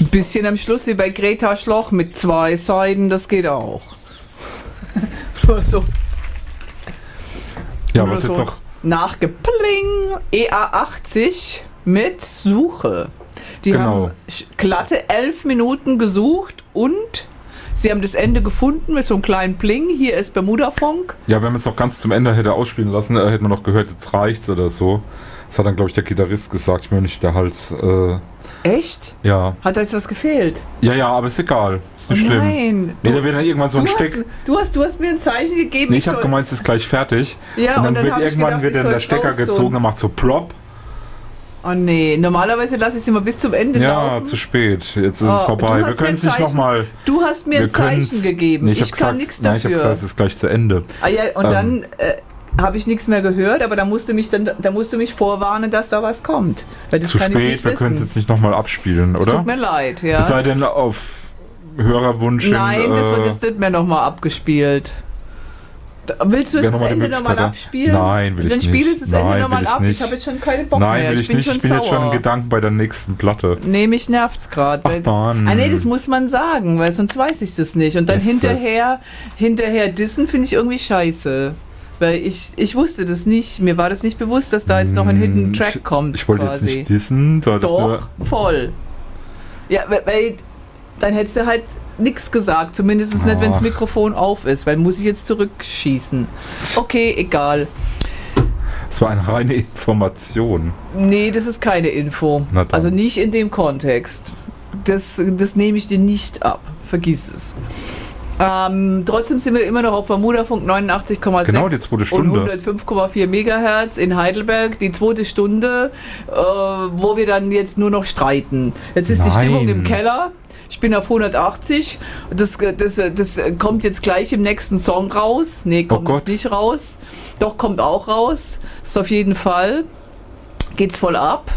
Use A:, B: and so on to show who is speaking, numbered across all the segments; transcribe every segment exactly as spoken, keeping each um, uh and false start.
A: Ein bisschen am Schluss wie bei Greta Schloch mit zwei Seiten, das geht auch. so.
B: Ja,
A: Oder
B: was jetzt
A: so
B: noch...
A: Nachgepling. E A achtzig mit Suche. Die
B: Genau.
A: haben sch- glatte elf Minuten gesucht und sie haben das Ende gefunden mit so einem kleinen Pling. Hier ist Bermuda-Funk.
B: Ja, wenn man es noch ganz zum Ende hätte ausspielen lassen, äh, hätte man noch gehört, jetzt reicht's oder so. Das hat dann, glaube ich, der Gitarrist gesagt. Ich meine nicht der Hals. Äh,
A: Echt?
B: ja.
A: Hat da jetzt was gefehlt?
B: Ja, ja, aber ist egal. Ist nicht
A: Oh
B: schlimm.
A: nein.
B: Nee, da wird dann irgendwann so ein
A: du,
B: Steck...
A: hast, du, hast, du hast mir ein Zeichen gegeben.
B: Nee, ich habe
A: soll-
B: gemeint, es ist gleich fertig.
A: Ja,
B: und dann,
A: und dann
B: wird
A: hab ich
B: irgendwann
A: gedacht,
B: wird
A: ich
B: dann
A: soll
B: der Stecker
A: raus tun.
B: gezogen, dann macht so plopp.
A: Oh nee, normalerweise lasse ich es immer bis zum Ende
B: Ja,
A: laufen.
B: zu spät. Jetzt ist
A: Oh,
B: es vorbei.
A: du hast
B: Wir können es
A: mir ein
B: nicht
A: Zeichen-
B: nochmal...
A: Du hast mir ein Zeichen gegeben.
B: Nee,
A: ich
B: ich, hab
A: kann
B: gesagt,
A: nichts
B: nein, ich habe
A: dafür.
B: gesagt, es ist gleich zu Ende.
A: Ah ja, und
B: Ähm.
A: dann äh, habe ich nichts mehr gehört, aber da musst du mich dann, da musst du mich vorwarnen, dass da was kommt. Weil das
B: Zu
A: kann ich
B: spät,
A: nicht
B: wir können es
A: wissen.
B: jetzt nicht nochmal abspielen,
A: Es
B: oder?
A: tut mir leid, ja.
B: Es sei denn auf Hörerwunsch hin,
A: Nein, das wird
B: äh,
A: jetzt nicht mehr nochmal abgespielt. Da, willst du
B: wäre
A: das
B: noch mal die
A: Ende nochmal
B: Möglichkeit,
A: abspielen?
B: Nein, will ich
A: Dann
B: nicht.
A: spiel es das
B: Nein,
A: Ende
B: will
A: nochmal
B: ich
A: ab.
B: nicht.
A: Ich habe jetzt schon keinen Bock
B: Nein,
A: mehr.
B: will ich,
A: bin
B: nicht.
A: schon
B: Ich bin jetzt schon in
A: sauer.
B: Gedanken bei der nächsten Platte.
A: Nee, mich nervt's gerade.
B: Ach, Mann.
A: Ah nee, das muss man sagen, weil sonst weiß ich das nicht. Und dann
B: Yes,
A: hinterher, hinterher dissen finde ich irgendwie scheiße. Weil ich, ich wusste das nicht, mir war das nicht bewusst, dass da jetzt noch ein Hidden Track
B: ich,
A: kommt.
B: Ich wollte
A: quasi.
B: jetzt nicht dissen. Du hattest
A: Doch,
B: nur,
A: voll. Ja, weil, weil dann hättest du halt nichts gesagt, zumindest nicht, wenn das
B: Ach.
A: Mikrofon auf ist, weil muss ich jetzt zurückschießen. Okay, egal.
B: es war eine reine Information.
A: Nee, das ist keine Info.
B: Na dann.
A: Also nicht in dem Kontext. Das, das nehme ich dir nicht ab. Vergiss es. Ähm, trotzdem sind wir immer noch auf Bermuda-Funk neunundachtzig Komma sechs
B: Genau, die zweite
A: und
B: Stunde.
A: hundertfünf Komma vier Megahertz in Heidelberg. Die zweite Stunde, äh, wo wir dann jetzt nur noch streiten. Jetzt ist die
B: Nein.
A: Stimmung im Keller. Ich bin auf hundertachtzig. Das, das, das kommt jetzt gleich im nächsten Song raus. Nee, kommt
B: Oh
A: jetzt
B: Gott.
A: nicht raus. Doch, kommt auch raus. Ist auf jeden Fall. Geht's voll ab.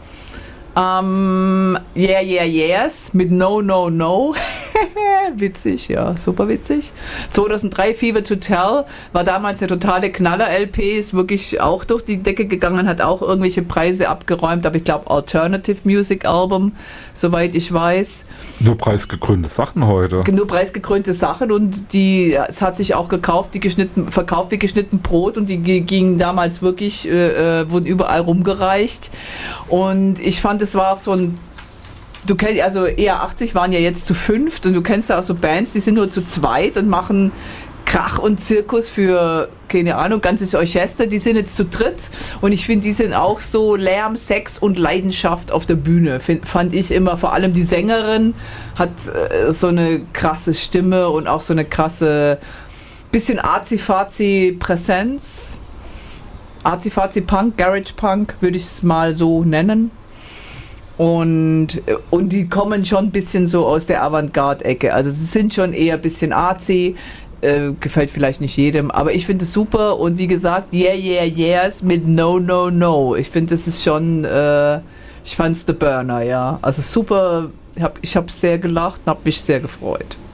A: Ähm, yeah, yeah, yes, mit No, No, No. Witzig, ja, super witzig. zweitausenddrei Fever to Tell war damals eine totale Knaller-L P, ist wirklich auch durch die Decke gegangen, hat auch irgendwelche Preise abgeräumt, aber ich glaube Alternative Music Album, soweit ich weiß.
B: Nur preisgekrönte Sachen heute.
A: Nur preisgekrönte Sachen und die, es hat sich auch gekauft, die geschnitten, verkauft wie geschnitten Brot und die g- gingen damals wirklich, äh, äh, wurden überall rumgereicht und ich fand, es war auch so ein, du kennst, also E A achtzig waren ja jetzt zu fünft und du kennst ja auch so Bands, die sind nur zu zweit und machen Krach und Zirkus für, keine Ahnung, ganzes Orchester, die sind jetzt zu dritt und ich finde, die sind auch so Lärm, Sex und Leidenschaft auf der Bühne, find, fand ich immer, vor allem die Sängerin hat äh, so eine krasse Stimme und auch so eine krasse, bisschen Azi-Fazi Präsenz, Azi-Fazi Punk, Garage Punk würde ich es mal so nennen. Und, und die kommen schon ein bisschen so aus der Avantgarde-Ecke. Also sie sind schon eher ein bisschen arzi, äh, gefällt vielleicht nicht jedem, aber ich finde es super und wie gesagt, yeah, yeah, yes mit No, No, No. Ich finde, das ist schon, äh, ich fand's the Burner, ja. Also super, ich habe ich hab sehr gelacht und habe mich sehr gefreut.